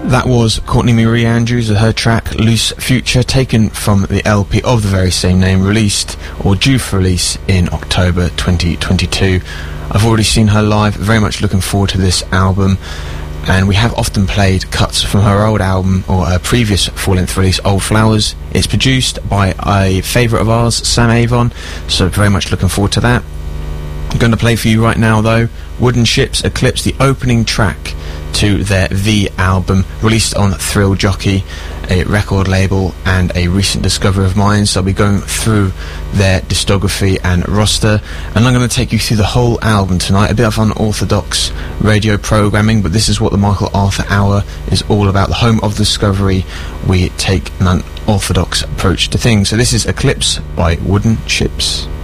That was Courtney Marie Andrews with her track Loose Future, taken from the LP of the very same name, released or due for release in October 2022. I've already seen her live, very much looking forward to this album, and we have often played cuts from her old album or her previous full-length release, Old Flowers. It's produced by a favourite of ours, Sam Avon, so very much looking forward to that. I'm going to play for you right now though Wooden Ships Eclipse, the opening track to their V album, released on Thrill Jockey, a record label and a recent discovery of mine. So I'll be going through their discography and roster, and I'm going to take you through the whole album tonight. A bit of unorthodox radio programming, but this is what the Michael Arthur Hour is all about, the home of discovery. We take an unorthodox approach to things. So this is Eclipse by Wooden Ships.